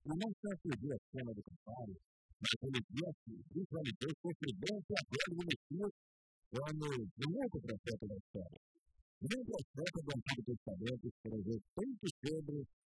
E não só viu a cena do Calvário, mas ele visualizou e percebeu que a glória do Messias como o único profeta da história. Nem profeta do Antigo Testamento escreveu tanto sobre